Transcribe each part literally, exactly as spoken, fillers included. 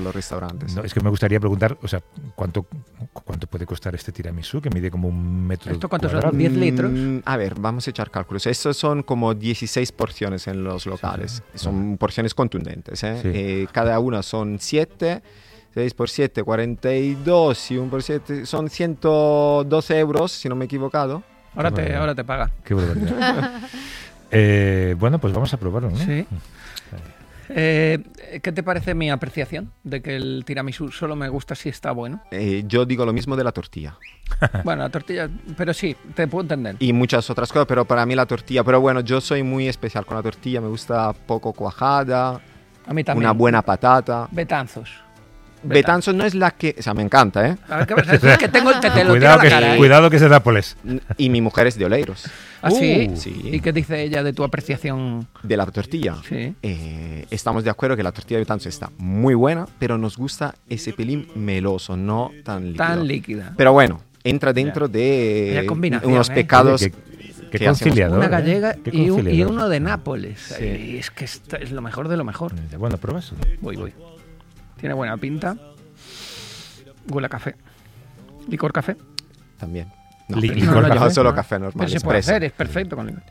los restaurantes. No, es que me gustaría preguntar, o sea, ¿cuánto, cuánto puede costar este tiramisú que mide como un metro ¿Esto cuántos cuadrado? son? ¿diez litros? Mm, a ver, vamos a echar cálculos. Estos son como dieciséis porciones en los locales. Sí, sí. Son porciones contundentes. ¿eh? Sí. Eh, cada una son siete. seis por siete, cuarenta y dos. Y uno por siete son ciento doce euros, si no me he equivocado. Ahora te, Bueno. ahora te paga. Qué barbaridad. eh, bueno, pues vamos a probarlo, ¿no? Sí. Eh, ¿Qué te parece mi apreciación de que el tiramisú solo me gusta si está bueno? Eh, yo digo lo mismo de la tortilla. Bueno, la tortilla, pero sí, te puedo entender. Y muchas otras cosas, pero para mí la tortilla. Pero bueno, yo soy muy especial con la tortilla. Me gusta poco cuajada, A mí también. una buena patata. Betanzos. Betanzos no es la que... O sea, me encanta, ¿eh? A ver qué pasa. Es que tengo el te, te lo tiro a Cuidado la que, cara, ¿eh? cuidado que es de Nápoles. Y mi mujer es de Oleiros. ¿Ah, sí? Uh, sí. ¿Y qué dice ella de tu apreciación? De la tortilla. Sí. Eh, estamos de acuerdo que la tortilla de Betanzos está muy buena, pero nos gusta ese pelín meloso, no tan líquido. Tan líquida. Pero bueno, entra dentro de Vaya combinación, unos ¿eh? pecados. Oye, qué, qué ¿Qué hacemos? conciliador. Una ¿eh? gallega Qué y, un- y conciliador. uno de Nápoles. Sí. Y es que esto es lo mejor de lo mejor. Bueno, pruebas. Voy, voy. Tiene buena pinta. Huele a café. ¿Licor café? También. No, Li- pero licor no, café. yo solo Ah, café normal. Pero se puede expreso. hacer, es perfecto con licor.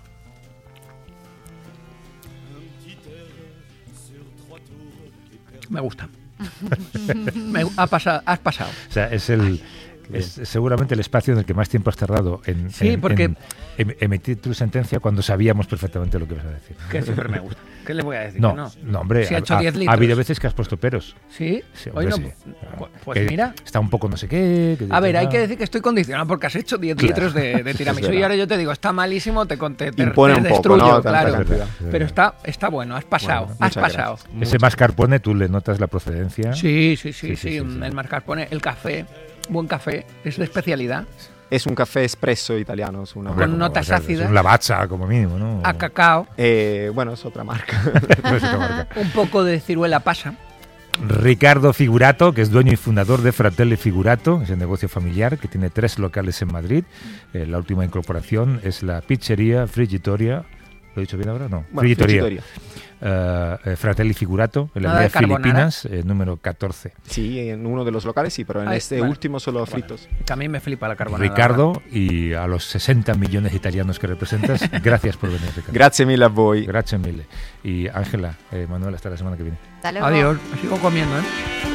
Me gusta. Me, ha pasado, has pasado. O sea, es el... Es seguramente el espacio en el que más tiempo has tardado en, Sí, en- porque- en em- emitir tu sentencia cuando sabíamos perfectamente lo que ibas a decir. Que siempre me gusta. ¿Qué le voy a decir? No, Que no. no, hombre, Si ha ha, hecho ha- diez ha litros. habido veces que has puesto peros. ¿Sí? Sí, Hoy hombre, no. sí. Pu- Pues Que mira. está un poco no sé qué. que- A ver, hay ah. que decir que estoy condicionado porque has hecho diez Claro. litros de, de tiramisú Es y verdad. ahora yo te digo, está malísimo, te, con- te, te, Impone te un poco, destruyo, ¿no? Tanta claro. cantidad. Es verdad. Pero está, está bueno, has pasado, Bueno, has muchas pasado. gracias. Ese mascarpone, tú le notas la procedencia. Sí, sí, sí, Sí, sí, sí, sí, sí. el mascarpone, el café, buen café, es de especialidad, Es un café espresso italiano. Es una Hombre, con como- notas o sea, ácidas. Es un lavazza, como mínimo, ¿no? a cacao, Eh, bueno, es otra marca. No es otra marca. un poco de ciruela pasa. Ricardo Figurato, que es dueño y fundador de Fratelli Figurato, es el negocio familiar que tiene tres locales en Madrid. Eh, la última incorporación es la pizzería Frigitoria. ¿Lo he dicho bien ahora? No. Bueno, Frigitoria. frigitoria. Eh, eh, Fratelli Figurato, en la Nada de avenida carbonara. Filipinas, eh, número catorce. Sí, en uno de los locales sí, pero en Ay, este bueno. último solo fritos. Que a mí me flipa la carbonara. Ricardo, y a los sesenta millones de italianos que representas, gracias por venir, Ricardo. Grazie mille a voi. Gracias mille. Y Ángela, eh, Manuel, hasta la semana que viene. Hasta luego. Adiós, sigo comiendo, ¿eh?